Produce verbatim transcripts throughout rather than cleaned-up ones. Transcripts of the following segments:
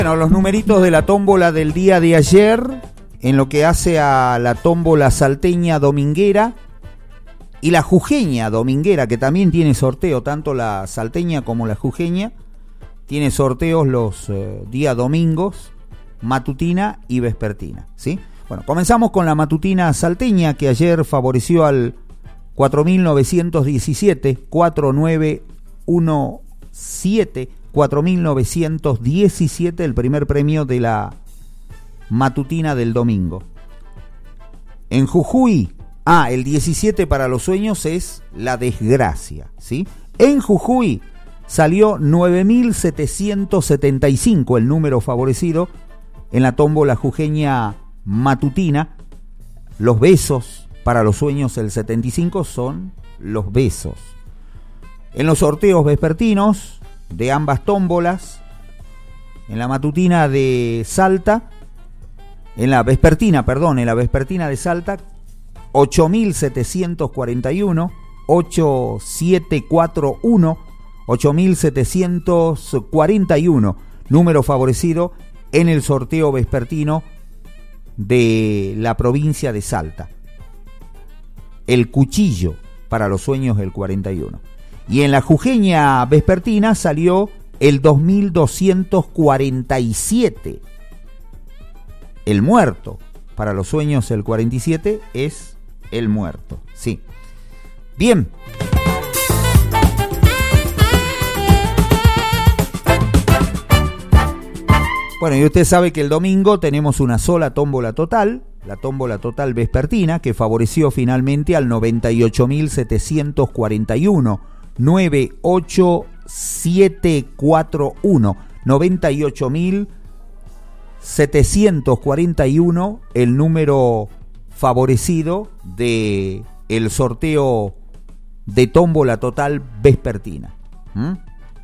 Bueno, los numeritos de la tómbola del día de ayer, en lo que hace a la tómbola salteña dominguera y la jujeña dominguera, que también tiene sorteo, tanto la salteña como la jujeña, tiene sorteos los eh, días domingos, matutina y vespertina, ¿sí? Bueno, comenzamos con la matutina salteña, que ayer favoreció al cuatro mil novecientos diecisiete, cuatro nueve uno siete, cuatro mil novecientos diecisiete, el primer premio de la matutina del domingo. En Jujuy, ah, el diecisiete para los sueños es la desgracia, ¿sí? En Jujuy salió nueve mil setecientos setenta y cinco, el número favorecido en la tómbola jujeña matutina. Los besos para los sueños, el setenta y cinco, son los besos. En los sorteos vespertinos de ambas tómbolas, en la matutina de Salta, en la vespertina, perdón, en la vespertina de Salta, ocho mil setecientos cuarenta y uno, ocho mil setecientos cuarenta y uno, ocho mil setecientos cuarenta y uno, número favorecido en el sorteo vespertino de la provincia de Salta. El cuchillo para los sueños, el cuarenta y uno. Y en la jujeña vespertina salió el dos mil doscientos cuarenta y siete. El muerto para los sueños, el cuarenta y siete, es el muerto, sí. Bien. Bueno, y usted sabe que el domingo tenemos una sola tómbola total, la tómbola total vespertina, que favoreció finalmente al noventa y ocho mil setecientos cuarenta y uno, nueve ocho siete cuatro uno, noventa y ocho mil setecientos cuarenta y uno, el número favorecido de el sorteo de tómbola total vespertina. ¿Mm?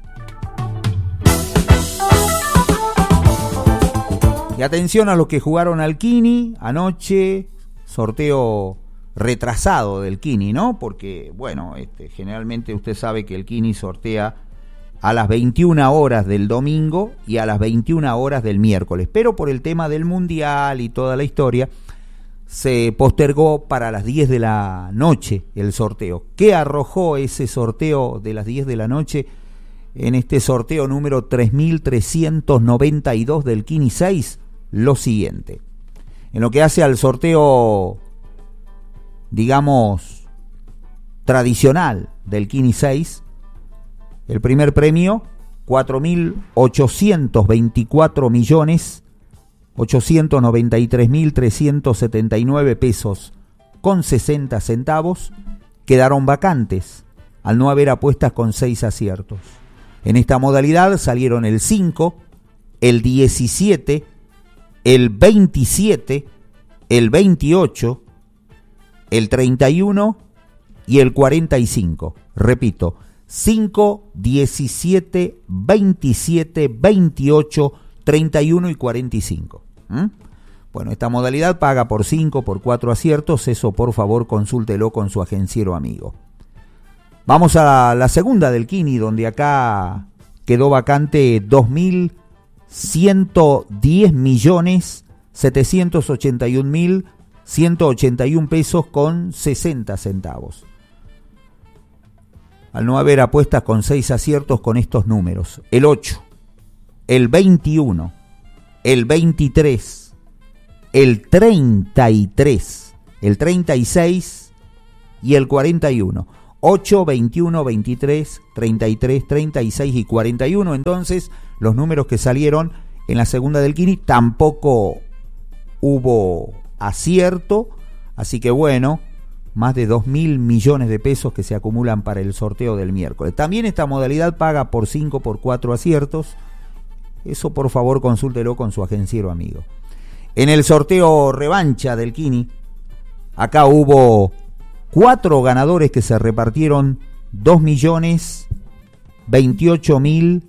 Y atención a los que jugaron al Kini anoche, sorteo retrasado del Kini, ¿no? Porque, bueno, este, generalmente usted sabe que el Kini sortea a las veintiuna horas del domingo y a las veintiuna horas del miércoles, pero por el tema del Mundial y toda la historia, se postergó para las diez de la noche el sorteo. ¿Qué arrojó ese sorteo de las diez de la noche en este sorteo número tres mil trescientos noventa y dos del Kini seis? Lo siguiente. En lo que hace al sorteo, digamos, tradicional del Kini seis, el primer premio, cuatro mil ochocientos veinticuatro millones ochocientos noventa y tres mil trescientos setenta y nueve pesos con sesenta centavos, quedaron vacantes al no haber apuestas con seis aciertos. En esta modalidad salieron el cinco, el diecisiete, el veintisiete, el veintiocho, el treinta y uno y el cuarenta y cinco. Repito, cinco, diecisiete, veintisiete, veintiocho, treinta y uno y cuarenta y cinco. ¿Mm? Bueno, esta modalidad paga por cinco, por cuatro aciertos. Eso, por favor, consúltelo con su agenciero amigo. Vamos a la segunda del Kini, donde acá quedó vacante dos mil ciento diez millones setecientos ochenta y un mil ciento ochenta y un pesos con sesenta centavos. Al no haber apuestas con seis aciertos con estos números: el ocho, el veintiuno, el veintitrés, el treinta y tres, el treinta y seis y el cuarenta y uno. ocho, veintiuno, veintitrés, treinta y tres, treinta y seis y cuarenta y uno. Entonces, los números que salieron en la segunda del Kini, tampoco hubo acierto, así que bueno, más de dos mil millones de pesos que se acumulan para el sorteo del miércoles. También esta modalidad paga por cinco, por cuatro aciertos. Eso, por favor, consúltelo con su agenciero amigo. En el sorteo revancha del Kini, acá hubo cuatro ganadores que se repartieron dos millones veintiocho mil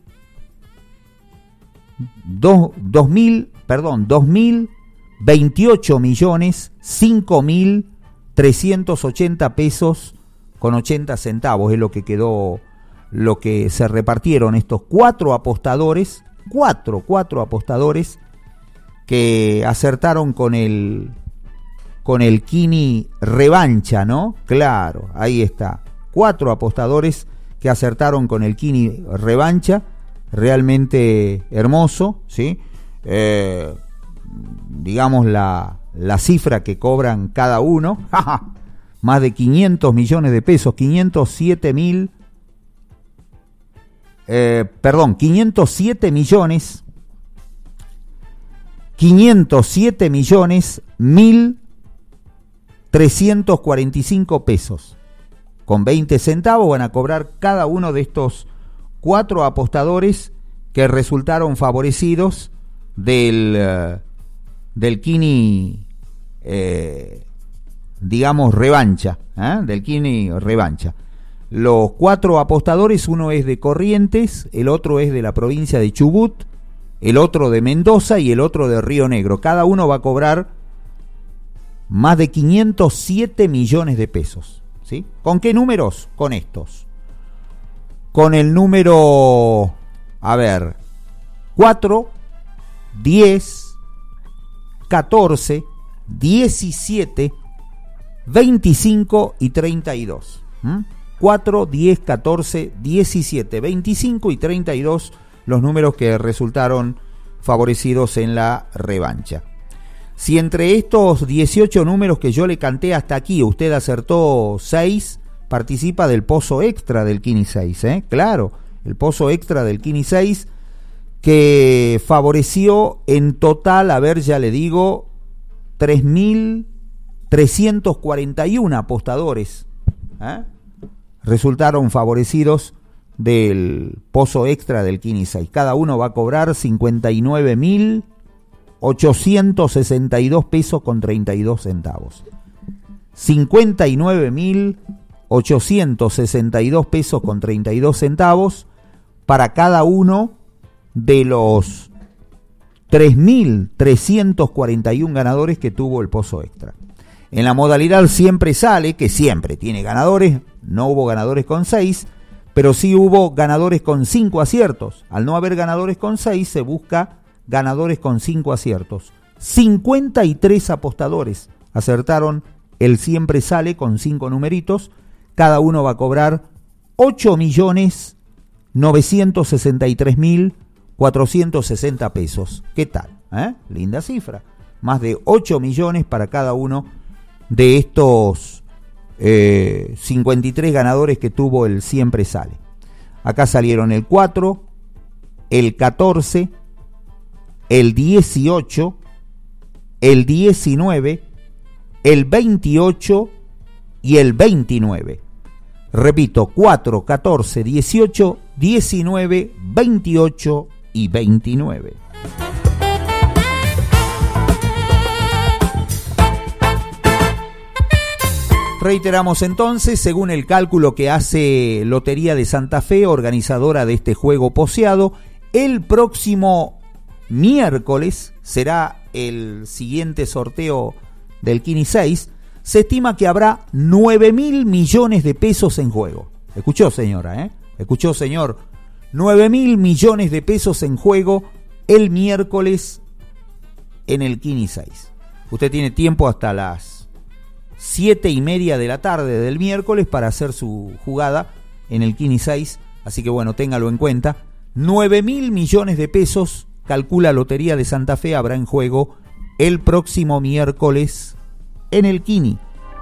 dos, dos mil, perdón, dos mil veintiocho millones cinco mil trescientos ochenta pesos con ochenta centavos. Es lo que quedó, lo que se repartieron estos cuatro apostadores Cuatro, cuatro apostadores que acertaron con el con el Kini Revancha, ¿no? Claro, ahí está. Cuatro apostadores que acertaron con el Kini Revancha, realmente hermoso, ¿sí? Eh, digamos la, la cifra que cobran cada uno, más de quinientos millones de pesos, quinientos siete mil, eh, perdón, quinientos siete millones, quinientos siete millones, mil trescientos cuarenta y cinco pesos. Con veinte centavos van a cobrar cada uno de estos cuatro apostadores que resultaron favorecidos del, uh, del Kini, eh, digamos, revancha, ¿eh? del Kini revancha. Los cuatro apostadores, uno es de Corrientes, el otro es de la provincia de Chubut, el otro de Mendoza y el otro de Río Negro. Cada uno va a cobrar más de quinientos siete millones de pesos. ¿Sí? ¿Con qué números? Con estos. Con el número, a ver, cuatro, diez, catorce, diecisiete, veinticinco y treinta y dos. ¿Mm? cuatro, diez, catorce, diecisiete, veinticinco y treinta y dos los números que resultaron favorecidos en la revancha. Si entre estos dieciocho números que yo le canté hasta aquí usted acertó seis, participa del pozo extra del Kini seis, ¿eh? Claro, el pozo extra del Kini seis que favoreció en total, a ver, ya le digo, tres mil trescientos cuarenta y uno apostadores, ¿eh? Resultaron favorecidos del pozo extra del Kini seis. Cada uno va a cobrar cincuenta y nueve mil ochocientos sesenta y dos pesos con treinta y dos centavos. cincuenta y nueve mil ochocientos sesenta y dos pesos con treinta y dos centavos para cada uno de los tres mil trescientos cuarenta y uno ganadores que tuvo el pozo extra. En la modalidad siempre sale, que siempre tiene ganadores, no hubo ganadores con seis, pero sí hubo ganadores con cinco aciertos. Al no haber ganadores con seis, se busca ganadores con cinco aciertos. cincuenta y tres apostadores acertaron el siempre sale con cinco numeritos. Cada uno va a cobrar ocho millones novecientos sesenta y tres mil cuatrocientos sesenta pesos. ¿Qué tal? ¿Eh? Linda cifra. Más de ocho millones para cada uno de estos eh, cincuenta y tres ganadores que tuvo el siempre sale. Acá salieron el cuatro, el catorce, el dieciocho, el diecinueve, el veintiocho y el veintinueve. Repito, cuatro, catorce, dieciocho, diecinueve, veintiocho y veintinueve. Reiteramos entonces, según el cálculo que hace Lotería de Santa Fe, organizadora de este juego poseado, el próximo miércoles será el siguiente sorteo del Kini seis. Se estima que habrá nueve mil millones de pesos en juego. ¿Escuchó, señora? ¿eh? ¿Escuchó, señor? nueve mil millones de pesos en juego el miércoles en el Kini seis. Usted tiene tiempo hasta las siete y media de la tarde del miércoles para hacer su jugada en el Kini seis. Así que bueno, téngalo en cuenta. nueve mil millones de pesos calcula Lotería de Santa Fe habrá en juego el próximo miércoles en el Kini.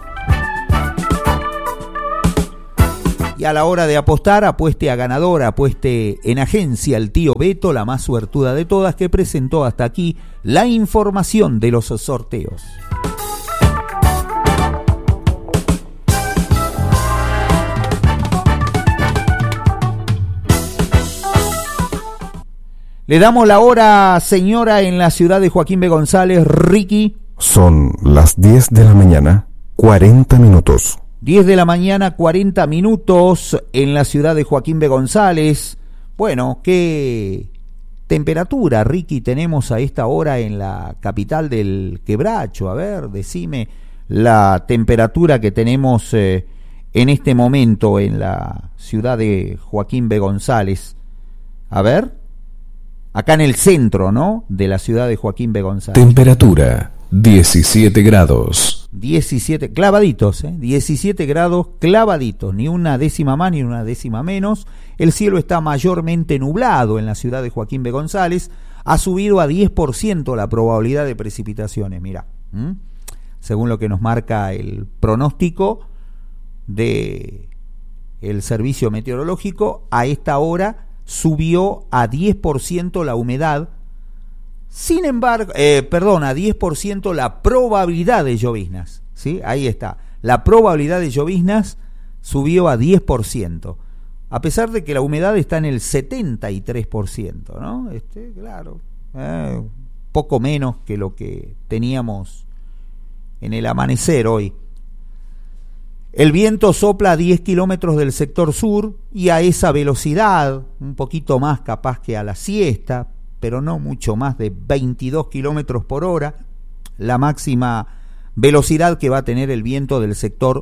Y a la hora de apostar, apueste a ganador, apueste en agencia el tío Beto, la más suertuda de todas, que presentó hasta aquí la información de los sorteos. Le damos la hora, señora, en la ciudad de Joaquín B. González. Ricky. Son las diez de la mañana, cuarenta minutos. diez de la mañana, cuarenta minutos en la ciudad de Joaquín B. González. Bueno, ¿qué temperatura, Ricky, tenemos a esta hora en la capital del Quebracho? A ver, decime la temperatura que tenemos eh, en este momento en la ciudad de Joaquín B. González. A ver. acá en el centro, ¿no?, de la ciudad de Joaquín B. González. Temperatura diecisiete grados. diecisiete, clavaditos, ¿eh? diecisiete grados clavaditos, ni una décima más ni una décima menos. El cielo está mayormente nublado en la ciudad de Joaquín B. González. Ha subido a diez por ciento la probabilidad de precipitaciones, mirá. ¿Mm? Según lo que nos marca el pronóstico de el servicio meteorológico, a esta hora subió a diez por ciento la humedad. Sin embargo, eh, perdón, a diez por ciento la probabilidad de lloviznas, ¿sí? Ahí está. La probabilidad de lloviznas subió a diez por ciento, a pesar de que la humedad está en el setenta y tres por ciento, ¿no? Este, claro, eh, poco menos que lo que teníamos en el amanecer hoy. El viento sopla a diez kilómetros del sector sur y a esa velocidad, un poquito más capaz que a la siesta, pero no mucho más de veintidós kilómetros por hora, la máxima velocidad que va a tener el viento del sector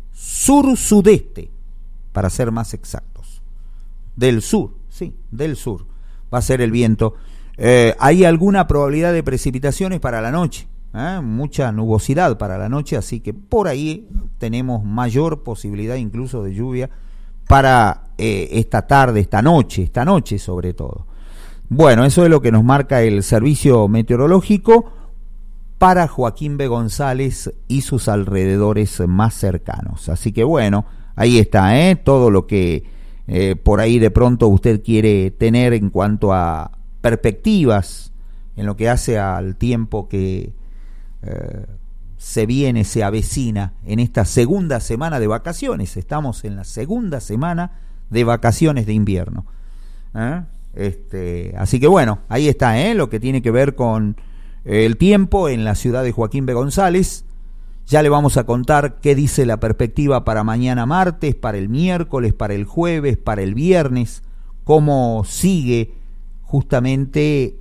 sur-sudeste, para ser más exactos. Del sur, sí, del sur va a ser el viento. Eh, hay alguna probabilidad de precipitaciones para la noche, ¿eh? Mucha nubosidad para la noche, así que por ahí tenemos mayor posibilidad incluso de lluvia para eh, esta tarde, esta noche, esta noche sobre todo. Bueno, eso es lo que nos marca el servicio meteorológico para Joaquín B. González y sus alrededores más cercanos. Así que bueno, ahí está, ¿eh? Todo lo que eh, por ahí de pronto usted quiere tener en cuanto a perspectivas en lo que hace al tiempo que eh, se viene, se avecina en esta segunda semana de vacaciones. Estamos en la segunda semana de vacaciones de invierno, ¿eh? Este, así que bueno, ahí está, ¿eh? Lo que tiene que ver con eh, el tiempo en la ciudad de Joaquín B. González. Ya le vamos a contar qué dice la perspectiva para mañana martes, para el miércoles, para el jueves, para el viernes, cómo sigue justamente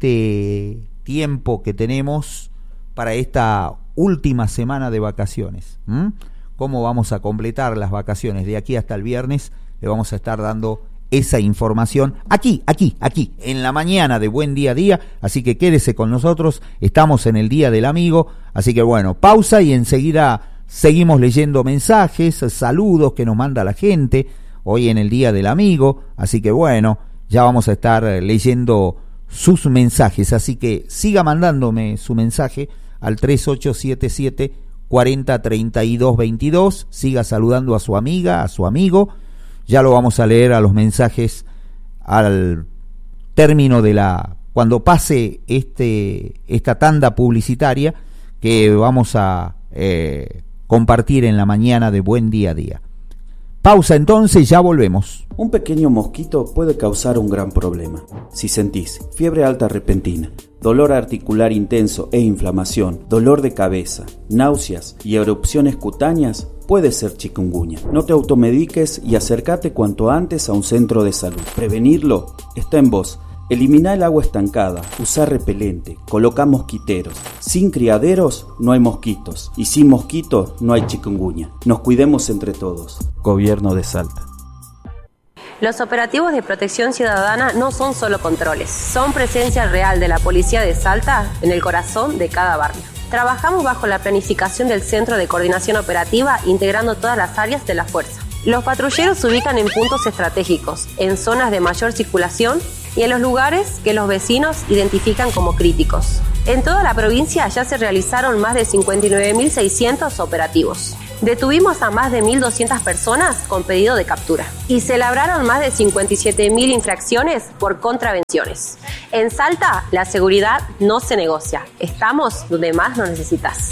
este tiempo que tenemos para esta última semana de vacaciones. ¿Mm? Cómo vamos a completar las vacaciones de aquí hasta el viernes. Le vamos a estar dando esa información aquí, aquí, aquí, en la mañana de Buen Día a Día, así que quédese con nosotros, estamos en el Día del Amigo, así que bueno, pausa y enseguida seguimos leyendo mensajes, saludos que nos manda la gente, hoy en el Día del Amigo, así que bueno, ya vamos a estar leyendo sus mensajes, así que siga mandándome su mensaje al tres ocho siete siete, cuarenta, treinta y dos, veintidós, siga saludando a su amiga, a su amigo. Ya lo vamos a leer a los mensajes al término de la, cuando pase este esta tanda publicitaria que vamos a eh, compartir en la mañana de Buen Día a Día. Pausa entonces, ya volvemos. Un pequeño mosquito puede causar un gran problema. Si sentís fiebre alta repentina, dolor articular intenso e inflamación, dolor de cabeza, náuseas y erupciones cutáneas, puede ser chikungunya. No te automediques y acércate cuanto antes a un centro de salud. Prevenirlo está en vos. Elimina el agua estancada, usa repelente, coloca mosquiteros. Sin criaderos no hay mosquitos y sin mosquitos no hay chikungunya. Nos cuidemos entre todos. Gobierno de Salta. Los operativos de protección ciudadana no son solo controles, son presencia real de la policía de Salta en el corazón de cada barrio. Trabajamos bajo la planificación del Centro de Coordinación Operativa, integrando todas las áreas de la fuerza. Los patrulleros se ubican en puntos estratégicos, en zonas de mayor circulación y en los lugares que los vecinos identifican como críticos. En toda la provincia ya se realizaron más de cincuenta y nueve mil seiscientos operativos. Detuvimos a más de mil doscientas personas con pedido de captura y se labraron más de cincuenta y siete mil infracciones por contravenciones. En Salta, la seguridad no se negocia. Estamos donde más nos necesitas.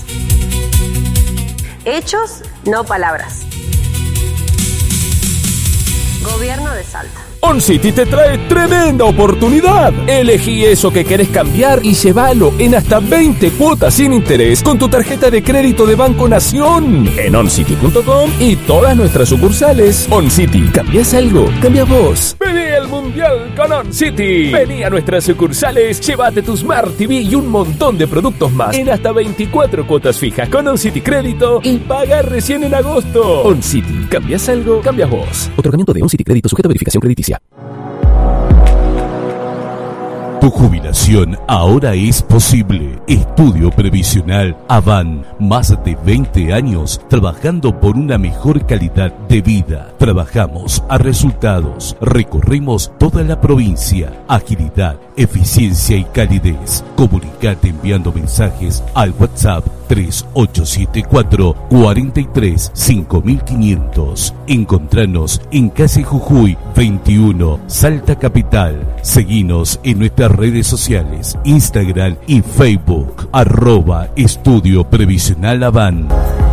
Hechos, no palabras. Gobierno de Salta. OnCity te trae tremenda oportunidad. Elegí eso que querés cambiar y llévalo en hasta veinte cuotas sin interés con tu tarjeta de crédito de Banco Nación en oncity punto com y todas nuestras sucursales. OnCity, ¿cambias algo? Cambia vos. Vení al Mundial con OnCity. Vení a nuestras sucursales, llévate tu Smart T V y un montón de productos más en hasta veinticuatro cuotas fijas con OnCity Crédito y paga recién en agosto. OnCity, ¿cambias algo? Cambias vos. Otorgamiento de OnCity Crédito sujeto a verificación crediticia. Tu jubilación ahora es posible. Estudio Previsional Avan. Más de veinte años trabajando por una mejor calidad de vida. Trabajamos a resultados. Recorremos toda la provincia. Agilidad, eficiencia y calidez. Comunicate enviando mensajes al WhatsApp tres ocho siete cuatro, cuatro tres, cinco mil quinientos. Encontranos en calle Jujuy veintiuno, Salta Capital. Seguinos en nuestras redes sociales, Instagram y Facebook, arroba Estudio Previsional Avan.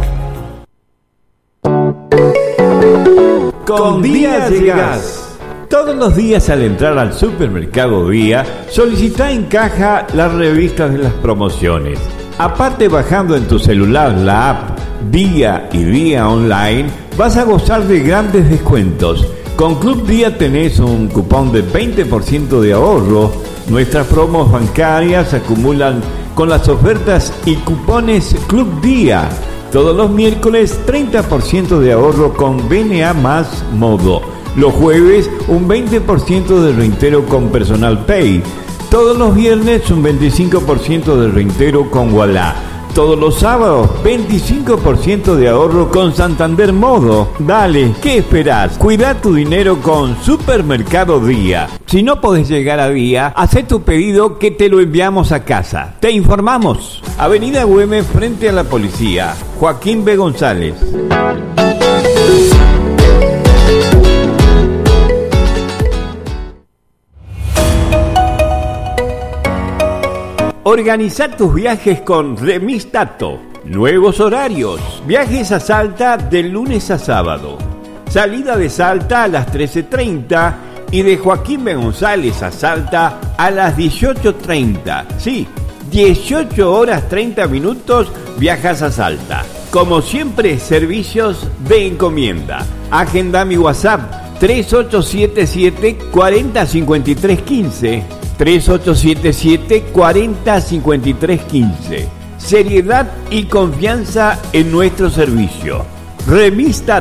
Con Día llegás. Todos los días al entrar al supermercado Día, solicita en caja las revistas de las promociones. Aparte, bajando en tu celular la app Día y Día Online, vas a gozar de grandes descuentos. Con Club Día tenés un cupón de veinte por ciento de ahorro. Nuestras promos bancarias se acumulan con las ofertas y cupones Club Día. Todos los miércoles treinta por ciento de ahorro con B N A más Modo. Los jueves un veinte por ciento de reintegro con Personal Pay. Todos los viernes un veinticinco por ciento de reintegro con Wallah. Todos los sábados veinticinco por ciento de ahorro con Santander Modo. Dale, ¿qué esperás? Cuida tu dinero con Supermercado Día. Si no podés llegar a Día, haz tu pedido que te lo enviamos a casa. Te informamos. Avenida Güemes frente a la policía. Joaquín B. González. Organiza tus viajes con Remis Tato. Nuevos horarios. Viajes a Salta de lunes a sábado. Salida de Salta a las trece treinta y de Joaquín B. González a Salta a las dieciocho treinta. Sí, dieciocho horas treinta minutos viajas a Salta. Como siempre, servicios de encomienda. Agenda mi WhatsApp tres ocho siete siete, cuatro cero cinco tres uno cinco. tres ocho siete siete, cuatro cero cinco tres uno cinco. Seriedad y confianza en nuestro servicio. Remis Tato.